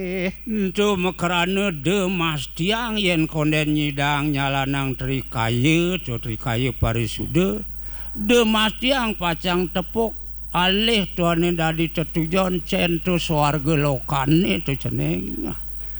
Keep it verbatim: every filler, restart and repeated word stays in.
Itu mekerana de mas tiang yen konden nyidang nyalanang trikaye co trikaye parisuda de mas tiang pacang tepuk alih tuane dadi tetujon cen tu swarga lokane tu ceneng.